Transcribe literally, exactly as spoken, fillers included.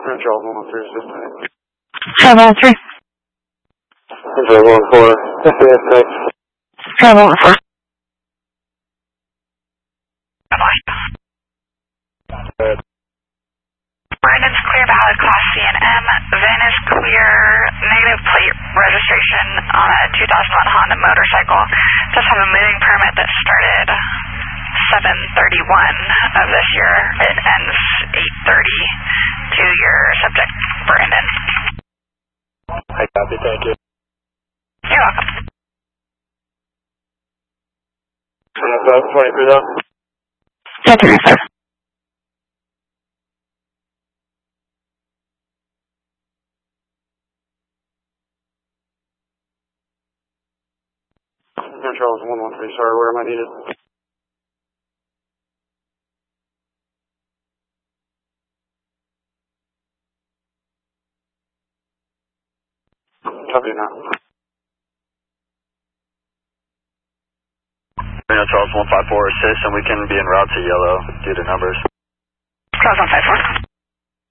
Charles one one three, assistant. Charles one one three. Charles one one four, S A S X. Charles one one four. Brandon's clear, valid class C and M. Van is clear, negative plate registration on a two thousand one Honda motorcycle. Does have a moving permit that started seven thirty-one of this year. It ends eight thirty to your subject, Brandon. I copy, thank you. You're welcome. twenty-three though? ten thirty-five. Charles one one three, sorry, where am I needed? Copy now. Charles one five four assist, and we can be en route to yellow due to numbers. Charles one five four.